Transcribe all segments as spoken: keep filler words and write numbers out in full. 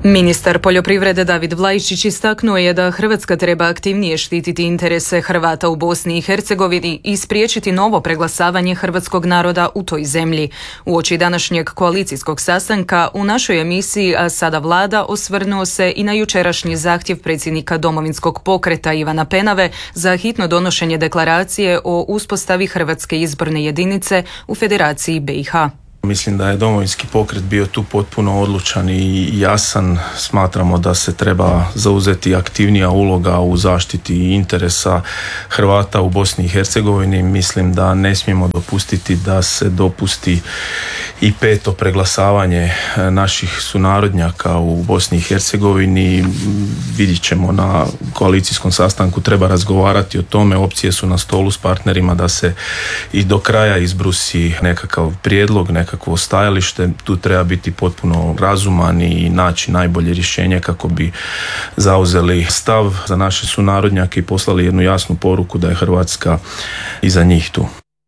Ministar poljoprivrede David Vlaičić istaknuo je da Hrvatska treba aktivnije štititi interese Hrvata u Bosni i Hercegovini i spriječiti novo preglasavanje hrvatskog naroda u toj zemlji. Uoči današnjeg koalicijskog sastanka u našoj emisiji A sada Vlada osvrnuo se i na jučerašnji zahtjev predsjednika Domovinskog pokreta Ivana Penave za hitno donošenje deklaracije o uspostavi Hrvatske izborne jedinice u Federaciji B i H. Mislim da je Domovinski pokret bio tu potpuno odlučan i jasan. Smatramo da se treba zauzeti aktivnija uloga u zaštiti interesa Hrvata u Bosni i Hercegovini. Mislim da ne smijemo dopustiti da se dopusti i peto preglasavanje naših sunarodnjaka u Bosni i Hercegovini. Vidjet ćemo na koalicijskom sastanku, treba razgovarati o tome. Opcije su na stolu s partnerima da se i do kraja izbrusi nekakav prijedlog, nekakav kakvo stajalište. Tu treba biti potpuno razuman i naći najbolje rješenje kako bi zauzeli stav za naše sunarodnjake i poslali jednu jasnu poruku da je Hrvatska iza njih tu.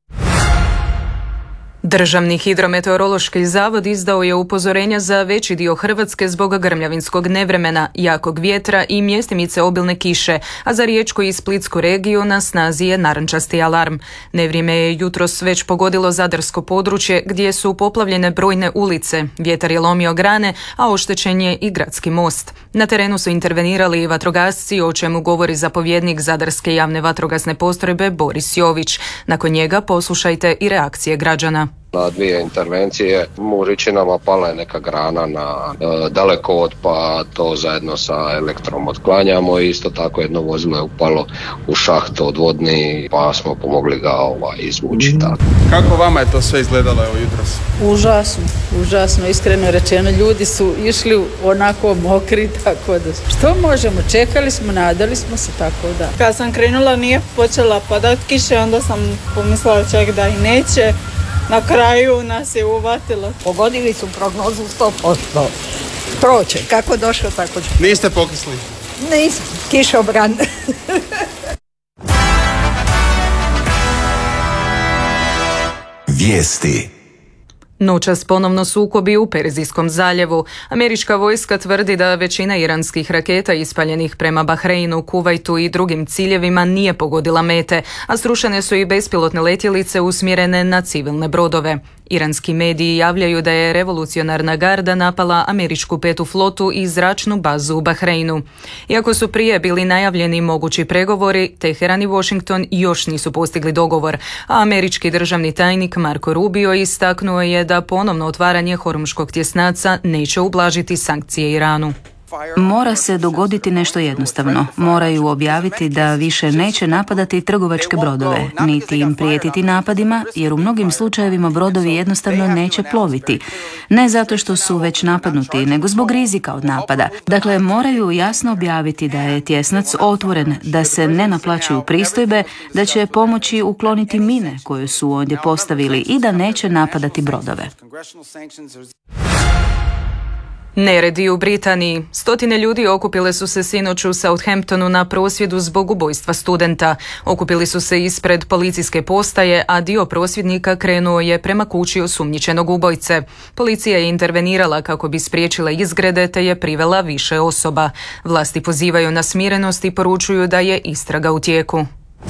Državni hidrometeorološki zavod izdao je upozorenja za veći dio Hrvatske zbog grmljavinskog nevremena, jakog vjetra i mjestimice obilne kiše, a za Riječku i Splitsku regiju na snazi je narančasti alarm. Nevrijeme je jutros već pogodilo zadarsko područje gdje su poplavljene brojne ulice, vjetar je lomio grane, a oštećen je i gradski most. Na terenu su intervenirali i vatrogasci, o čemu govori zapovjednik Zadarske javne vatrogasne postrojbe Boris Jović. Nakon njega poslušajte i reakcije građana. Na dvije intervencije u Ričinama pala je neka grana na e, dalekovod, pa to zajedno sa elektrom otklanjamo i isto tako jedno vozilo je upalo u šaht odvodni, pa smo pomogli ga ovaj, izvući. Tako. Kako vama je to sve izgledalo evo jutros? Užasno, užasno, iskreno rečeno, ljudi su išli onako mokri, tako da što možemo, čekali smo, nadali smo se, tako da. Kad sam krenula nije počela padat kiše, onda sam pomislila čak da i neće. Na kraju nas je uvatilo. Pogodili su prognozu sto posto. Proće, kako došlo, tako će. Niste pokisli? Nisam, kišobran. Vijesti. Noćas ponovno sukobi u Perzijskom zaljevu. Američka vojska tvrdi da većina iranskih raketa ispaljenih prema Bahreinu, Kuvajtu i drugim ciljevima nije pogodila mete, a srušene su i bespilotne letjelice usmjerene na civilne brodove. Iranski mediji javljaju da je revolucionarna garda napala američku petu flotu i zračnu bazu u Bahreinu. Iako su prije bili najavljeni mogući pregovori, Teheran i Washington još nisu postigli dogovor, a američki državni tajnik Marco Rubio istaknuo je da ponovno otvaranje Hormuškog tjesnaca neće ublažiti sankcije Iranu. Mora se dogoditi nešto jednostavno. Moraju objaviti da više neće napadati trgovačke brodove, niti im prijetiti napadima, jer u mnogim slučajevima brodovi jednostavno neće ploviti. Ne zato što su već napadnuti, nego zbog rizika od napada. Dakle, moraju jasno objaviti da je tjesnac otvoren, da se ne naplaćuju pristojbe, da će pomoći ukloniti mine koje su ondje postavili i da neće napadati brodove. Neredi u Britaniji. Stotine ljudi okupile su se sinoć u Southamptonu na prosvjedu zbog ubojstva studenta. Okupili su se ispred policijske postaje, a dio prosvjednika krenuo je prema kući osumnjičenog ubojce. Policija je intervenirala kako bi spriječila izgrede te je privela više osoba. Vlasti pozivaju na smirenost i poručuju da je istraga u tijeku.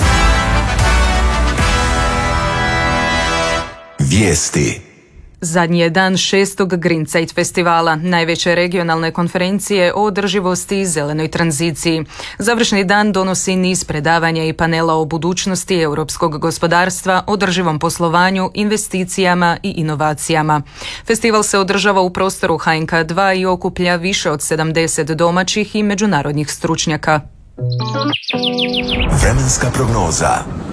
Vijesti. Zadnji je dan šestog Greenside festivala, najveće regionalne konferencije o održivosti i zelenoj tranziciji. Završni dan donosi niz predavanja i panela o budućnosti europskog gospodarstva, održivom poslovanju, investicijama i inovacijama. Festival se održava u prostoru H N K dva i okuplja više od sedamdeset domaćih i međunarodnih stručnjaka. Vremenska prognoza.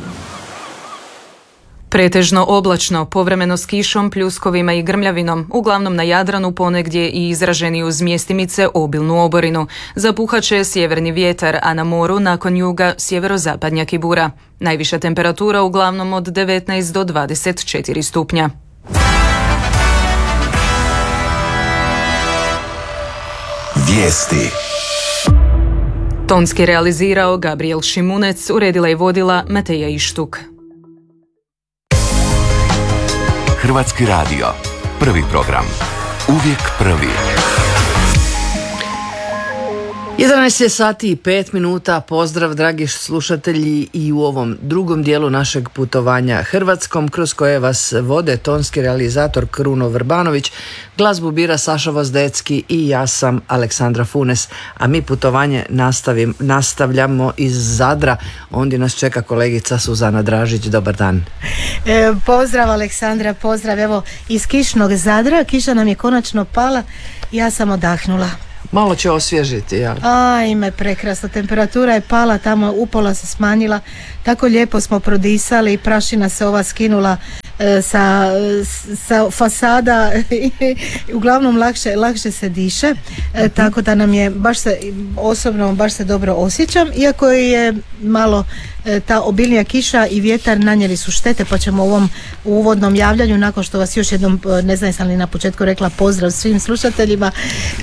Pretežno oblačno, povremeno s kišom, pljuskovima i grmljavinom, uglavnom na Jadranu, ponegdje i izraženi uz mjestimice obilnu oborinu. Zapuhat će sjeverni vjetar, a na moru nakon juga sjeverozapadnja kibura. Najviša temperatura uglavnom od devetnaest do dvadeset četiri stupnja. Vijesti. Tonski realizirao Gabriel Šimunec, uredila i vodila Mateja Ištuk. Hrvatski radio. Prvi program. Uvijek prvi. jedanaest je sati i pet minuta. Pozdrav dragi slušatelji i u ovom drugom dijelu našeg putovanja Hrvatskom, kroz koje vas vode tonski realizator Kruno Vrbanović, glazbu bira Saša Vozdecki i ja sam Aleksandra Funes. A mi putovanje nastavim, nastavljamo iz Zadra. Ondje nas čeka kolegica Suzana Dražić. Dobar dan. E, pozdrav Aleksandra, pozdrav. Evo iz kišnog Zadra, kiša nam je konačno pala, ja sam odahnula. Malo će osvježiti, jel? Ajme, prekrasno, temperatura je pala, tamo upola se smanjila, tako lijepo smo prodisali, prašina se ova skinula e, sa, sa fasada, uglavnom lakše, lakše se diše, e, tako da nam je, baš se, osobno baš se dobro osjećam, iako je malo e, ta obilnija kiša i vjetar nanijeli su štete, pa ćemo u ovom uvodnom javljanju, nakon što vas još jednom, ne znam sam li na početku rekla, pozdrav svim slušateljima,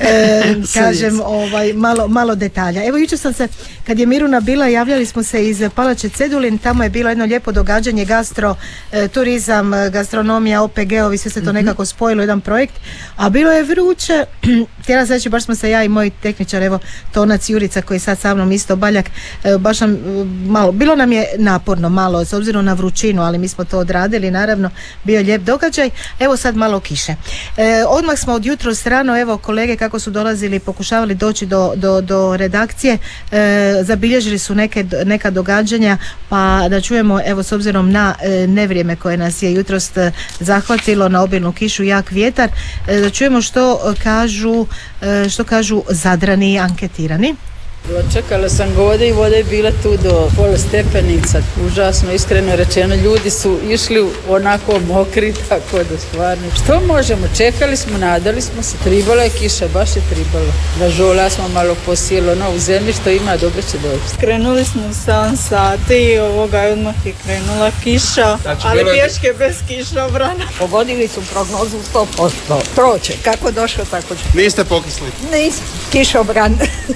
e, kažem ovaj, malo, malo detalja. Evo jučer sam se, kad je Miruna bila, javljali smo se iz Palače Cedulin, tamo je bilo jedno lijepo događanje, gastro, e, turizam, gastronomija, O P G-ovi, sve se to nekako spojilo, jedan projekt, a bilo je vruće, htjela sam reći, baš smo se ja i moj tehničar, evo Tonac Jurica koji je sad sa mnom isto Baljak, e, baš nam malo, bilo nam je naporno malo, s obzirom na vrućinu, ali mi smo to odradili, naravno, bio je lijep događaj, evo sad malo kiše. E, odmah smo od jutros rano, evo kolege kako su dolazili, pokušavali doći do, do, do redakcije, e, zabilježili su neke, neka događanja, pa da čujemo, evo s obzirom na e, nevrijeme koje nas je jutros zahvatilo, na obilnu kišu, jak vjetar, e, da čujemo što kažu, e, što kažu Zadrani i anketirani. Čekala sam ga ovdje i voda je bila tu do pola stepenica. Užasno, iskreno rečeno, ljudi su išli onako mokri, tako da stvarno. Što možemo? Čekali smo, nadali smo se, tribala je kiša, baš je tribalo. Važola smo malo posijelo, no u zemlji što ima, dobro će doći. Krenuli smo u sedam sati i ovoga je odmah je krenula kiša, znači, ali pješke bez kišobrana. Pogodili su prognozu sto posto. Proće, kako došlo, tako će. Niste pokisli? Nisam, kišobran.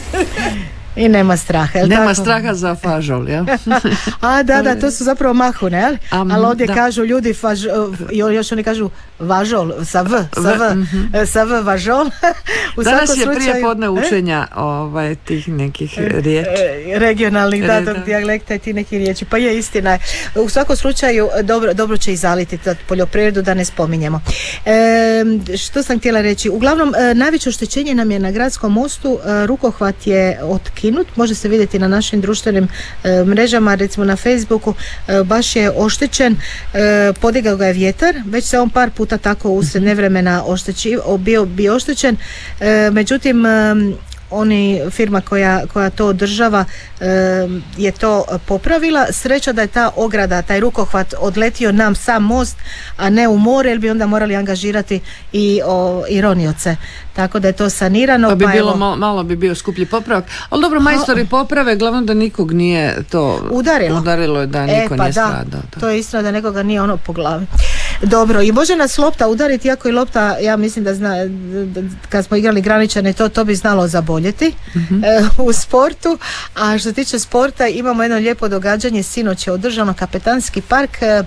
I nema straha, jel Nema tako? straha za fažol, jel? A da, da, to su zapravo mahune, jel? Um, ali ovdje da. kažu ljudi, faž, još oni kažu važol, sa V, sa V, mm-hmm. sa V važol. U Danas je slučaju, prije podne učenja e? ovaj, tih nekih riječi. E, regionalnih, da, da, dijalekta i ti neki riječi, pa je istina. U svakom slučaju dobro, dobro će izaliti poljoprivredu, da ne spominjemo. E, što sam htjela reći? Uglavnom, e, najveće oštećenje nam je na Gradskom mostu, e, rukohvat je otkinut, može se vidjeti na našim društvenim e, mrežama, recimo na Facebooku, e, baš je oštećen, e, podigao ga je vjetar, već se on par puta tako usred nevremena ošteći, bio, bio oštećen, e, međutim e, oni, firma koja, koja to održava e, je to popravila. Sreća da je ta ograda, taj rukohvat odletio nam sam most, a ne u more, jer bi onda morali angažirati i, o, i ronioce. Tako da je to sanirano. Pa bi pa bilo, evo, malo, malo bi bio skuplji popravak. Ali dobro, majstori poprave, glavno da nikog nije to udarilo. Udarilo je da niko e, pa nije da, stradao. to je istina da nekoga nije ono po glavi. Dobro, i može nas lopta udariti, iako i lopta, ja mislim da zna, kad smo igrali graničane, to, to bi znalo zaboljeti mm-hmm. e, u sportu. A što se tiče sporta, imamo jedno lijepo događanje, sinoć je održano Kapetanski park. e,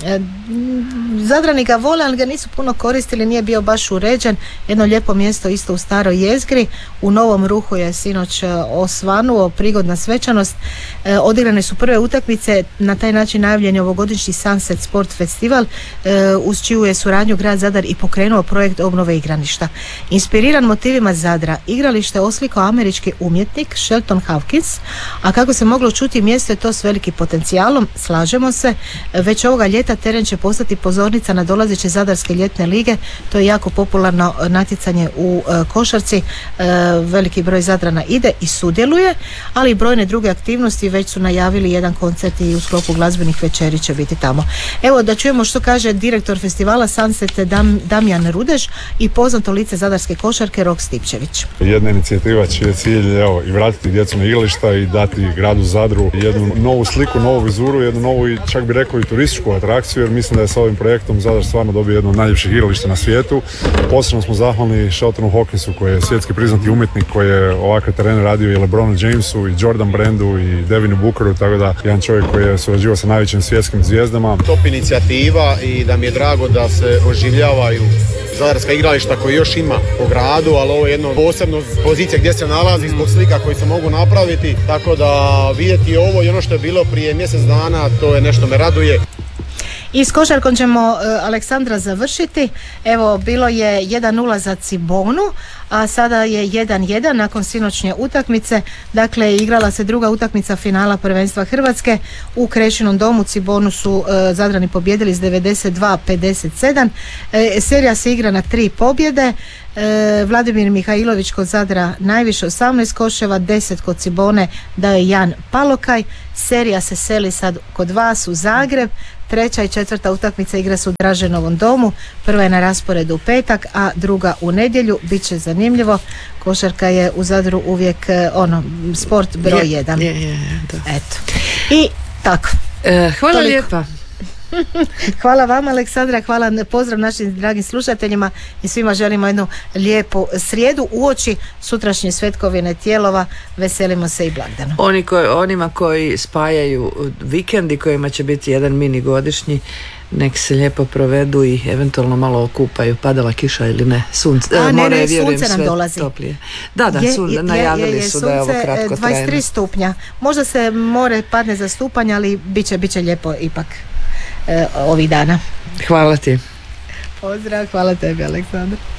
Zadrani ga vole, ali ga nisu puno koristili, nije bio baš uređen, jedno lijepo mjesto isto u staroj jezgri. U Novom Ruhu je sinoć osvanuo, prigodna svečanost, e, odigrane su prve utakmice, na taj način najavljen je ovogodišnji Sunset Sport Festival, e, uz čiju je suradnju grad Zadar i pokrenuo projekt obnove igrališta. Inspiriran motivima Zadra, igralište oslikao američki umjetnik Shelton Hawkins, a kako se moglo čuti, mjesto je to s velikim potencijalom, slažemo se, već ovoga ljeta teren će postati pozornica na dolazeće Zadarske ljetne lige. To je jako popularno natjecanje u e, košarci. E, veliki broj Zadrana ide i sudjeluje, ali i brojne druge aktivnosti. Već su najavili jedan koncert i u sklopu glazbenih večeri će biti tamo. Evo da čujemo što kaže direktor festivala Sunset Dam, Damjan Rudež i poznato lice zadarske košarke Rok Stipčević. Jedna inicijativa čiji je cilj, evo, i vratiti djecu na igrališta i dati gradu Zadru jednu novu sliku, novu vizuru, jednu novu i čak bi rekao i turističku atrakciju, jer mislim da je sa ovim projektom Zadar stvarno dobio jedno od najljepših igrališta na svijetu. Posebno smo zahvalni Sheltonu Hawkinsu koji je svjetski priznati umjetnik, koji je ovakve terene radio i LeBronu Jamesu i Jordan Brandu i Devinu Bookeru, tako da jedan čovjek koji je surađivao sa najvećim svjetskim zvijezdama. Top inicijativa i da mi je drago da se oživljavaju zadarska igrališta koji još ima po gradu, ali ovo je jedno posebno pozicija gdje se nalazi zbog slika koji se mogu napraviti, tako da vidjeti ovo i ono što je bilo prije mjesec dana, to je nešto me raduje. I s košarkom ćemo uh, Aleksandra završiti. Evo, bilo je jedan nula za Cibonu, a sada je jedan jedan nakon sinoćnje utakmice. Dakle, igrala se druga utakmica finala prvenstva Hrvatske. U Krešinom domu Cibonu su uh, Zadrani pobijedili s devedeset dva pedeset sedam. E, serija se igra na tri pobjede. E, Vladimir Mihajlović kod Zadra najviše osamnaest koševa, deset kod Cibone dao je Jan Palokaj. Serija se seli sad kod vas u Zagreb. Treća i četvrta utakmica igra se u Draženovom domu. Prva je na rasporedu u petak, a druga u nedjelju. Biće zanimljivo. Košarka je u Zadru uvijek ono, sport broj je, jedan. Je, je, da. Eto. I tako. E, hvala Toliko. lijepa. Hvala vam, Aleksandra, hvala, pozdrav našim dragim slušateljima i svima želimo jednu lijepu srijedu uoči sutrašnje Svetkovine Tijelova. Veselimo se i blagdanu. Oni koji, onima koji spajaju vikendi kojima će biti jedan mini godišnji, nek se lijepo provedu i eventualno malo okupaju, padala kiša ili ne, sunce, A, more, ne, ne, vjerujem, sunce nam sve dolazi. Toplije. Da, da, je, sun, je, najavili je, je, su da je ovo sunce, kratko dvadeset tri trajno. stupnja, možda se more padne za stupanj, ali bit će, bit će lijepo ipak e, ovih dana. Hvala ti. Pozdrav, hvala tebi, Aleksandar.